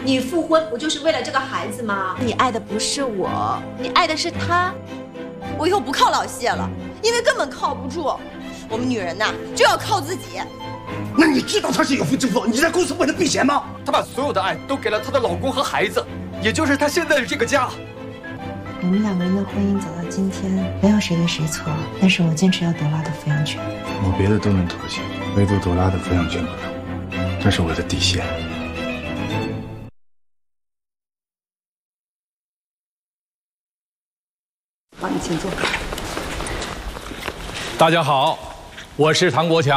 你复婚不就是为了这个孩子吗？ 你爱的不是我，你爱的是他。我以后不靠老谢了，因为根本靠不住。我们女人呐，就要靠自己。 那你知道他是有夫之妇，你在公司为了避嫌吗？ 她把所有的爱都给了她的老公和孩子，也就是她现在的这个家。 我们两个人的婚姻走到今天，没有谁对谁错，但是我坚持要朵拉的抚养权。 我别的都能妥协，唯独朵拉的抚养权不能，这是我的底线。 好，你请坐。 大家好，我是唐国强。